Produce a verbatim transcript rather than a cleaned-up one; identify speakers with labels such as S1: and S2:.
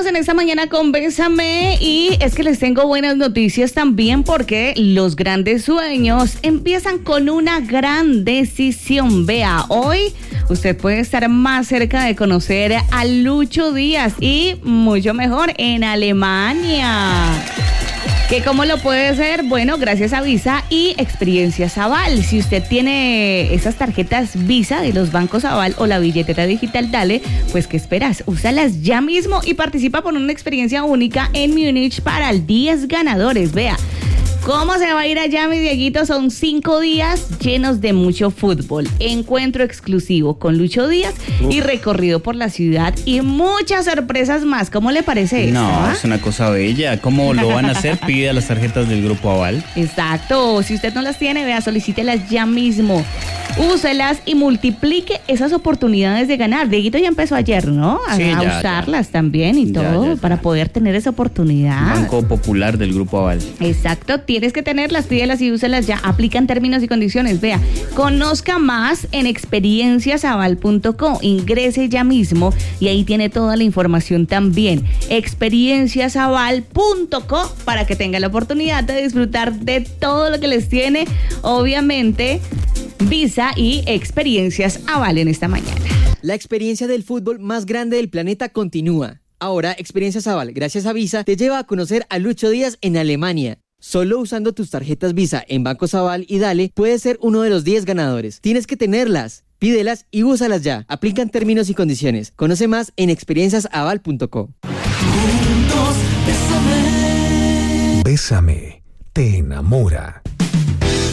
S1: Continuamos en esta mañana con Bésame y es que les tengo buenas noticias también porque los grandes sueños empiezan con una gran decisión. Vea, hoy usted puede estar más cerca de conocer a Lucho Díaz y mucho mejor en Alemania. ¿Que cómo lo puede hacer? Bueno, gracias a Visa y Experiencias Aval. Si usted tiene esas tarjetas Visa de los bancos Aval o la billetera digital Dale, pues ¿qué esperas? Úsalas ya mismo y participa por una experiencia única en Múnich para diez ganadores. Vea, ¿cómo se va a ir allá, mi Dieguito? Son cinco días llenos de mucho fútbol, encuentro exclusivo con Lucho Díaz Uf. y recorrido por la ciudad y muchas sorpresas más. ¿Cómo le parece eso?
S2: No, es una cosa bella. ¿Cómo lo van a hacer? Pide a las tarjetas del Grupo Aval.
S1: Exacto. Si usted no las tiene, vea, solicítelas ya mismo. Úselas y multiplique esas oportunidades de ganar. Dieguito ya empezó ayer, ¿no? A,
S2: sí,
S1: a
S2: ya,
S1: usarlas
S2: ya.
S1: también y
S2: Ya,
S1: todo
S2: ya, ya.
S1: para poder tener esa oportunidad.
S2: Banco Popular del Grupo Aval.
S1: Exacto. Tienes que tenerlas, pídelas y úselas ya. Aplican términos y condiciones. Vea, conozca más en experiencias aval punto co. Ingrese ya mismo y ahí tiene toda la información también. experiencias aval punto co para que tenga la oportunidad de disfrutar de todo lo que les tiene, obviamente, Visa y Experiencias Aval en esta mañana.
S3: La experiencia del fútbol más grande del planeta continúa. Ahora, Experiencias Aval, gracias a Visa, te lleva a conocer a Lucho Díaz en Alemania. Solo usando tus tarjetas Visa en Bancos Aval y Dale, puedes ser uno de los diez ganadores. Tienes que tenerlas, pídelas y úsalas ya. Aplican términos y condiciones. Conoce más en experiencias aval punto co.
S4: Bésame, te enamora.